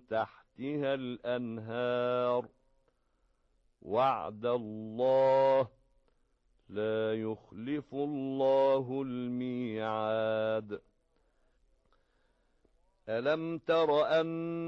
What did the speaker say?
تحتها الأنهار وعد الله لا يخلف الله الميعاد ألم تر أن